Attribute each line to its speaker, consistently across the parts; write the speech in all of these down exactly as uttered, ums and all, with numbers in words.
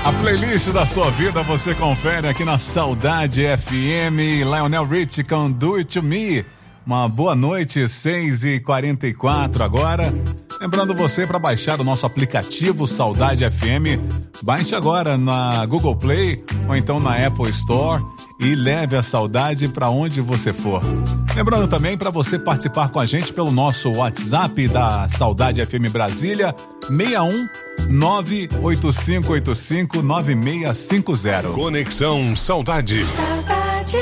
Speaker 1: A playlist da sua vida você confere aqui na Saudade F M. Lionel Richie com Do It To Me. Uma boa noite, seis e quarenta e quatro agora. Lembrando você para baixar o nosso aplicativo Saudade F M. Baixe agora na Google Play ou então na Apple Store e leve a saudade para onde você for. Lembrando também para você participar com a gente pelo nosso WhatsApp da Saudade F M Brasília, seis um nove oito cinco oito cinco nove seis cinco zero.
Speaker 2: Conexão Saudade.
Speaker 3: Saudade.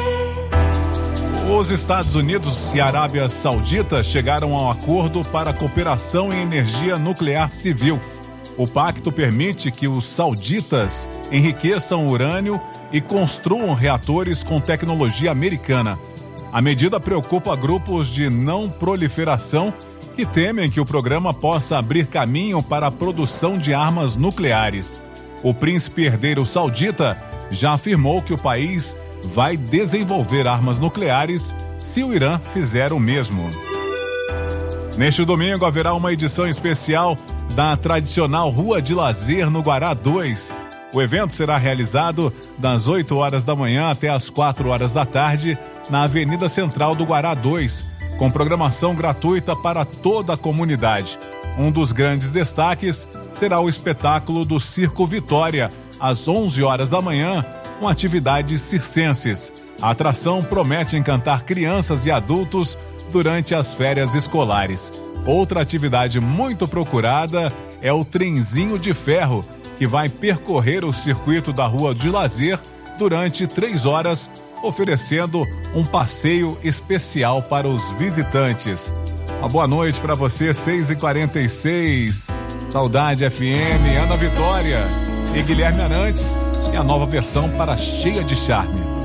Speaker 1: Os Estados Unidos e a Arábia Saudita chegaram a um acordo para cooperação em energia nuclear civil. O pacto permite que os sauditas enriqueçam urânio e construam reatores com tecnologia americana. A medida preocupa grupos de não proliferação que temem que o programa possa abrir caminho para a produção de armas nucleares. O príncipe herdeiro saudita já afirmou que o país vai desenvolver armas nucleares se o Irã fizer o mesmo. Neste domingo haverá uma edição especial da tradicional Rua de Lazer no Guará dois. O evento será realizado das oito horas da manhã até as quatro horas da tarde na Avenida Central do Guará dois, com programação gratuita para toda a comunidade. Um dos grandes destaques será o espetáculo do Circo Vitória, às onze horas da manhã, com atividades circenses. A atração promete encantar crianças e adultos durante as férias escolares. Outra atividade muito procurada é o Trenzinho de Ferro, que vai percorrer o circuito da Rua de Lazer durante três horas, oferecendo um passeio especial para os visitantes. Uma boa noite para você, seis e quarenta e seis. Saudade F M, Ana Vitória e Guilherme Arantes, e a nova versão para Cheia de Charme.